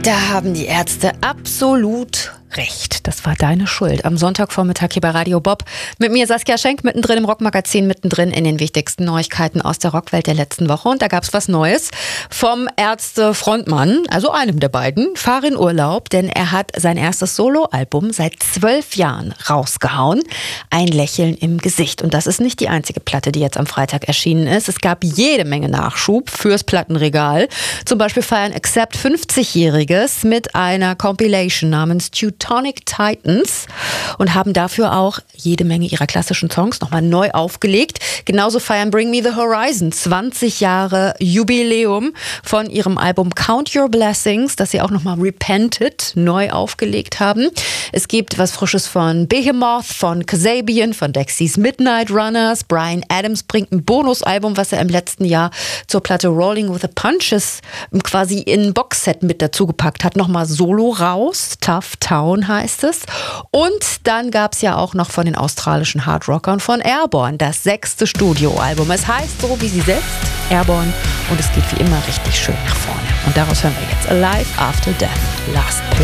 Da haben die Ärzte absolut recht. Das war deine Schuld. Am Sonntagvormittag hier bei Radio Bob. Mit mir Saskia Schenk, mittendrin im Rockmagazin, mittendrin in den wichtigsten Neuigkeiten aus der Rockwelt der letzten Woche. Und da gab es was Neues vom Ärzte-Frontmann, also einem der beiden, Farin Urlaub, denn er hat sein erstes Soloalbum seit 12 Jahren rausgehauen. Ein Lächeln im Gesicht. Und das ist nicht die einzige Platte, die jetzt am Freitag erschienen ist. Es gab jede Menge Nachschub fürs Plattenregal. Zum Beispiel feiern Accept 50-Jähriges mit einer Compilation namens Teutonic Titans und haben dafür auch jede Menge ihrer klassischen Songs nochmal neu aufgelegt. Genauso feiern Bring Me the Horizon 20 Jahre Jubiläum von ihrem Album Count Your Blessings, das sie auch nochmal Repented neu aufgelegt haben. Es gibt was Frisches von Behemoth, von Kasabian, von Dexys Midnight Runners. Bryan Adams bringt ein Bonusalbum, was er im letzten Jahr zur Platte Rolling with the Punches quasi in ein Boxset mit dazugepackt hat. Nochmal solo raus. Tough Town heißt es. Und dann gab es ja auch noch von den australischen Hardrockern von Airborne das 6. Studioalbum. Es heißt so wie sie selbst, Airborne, und es geht wie immer richtig schön nach vorne. Und daraus hören wir jetzt Alive After Death, Last Place.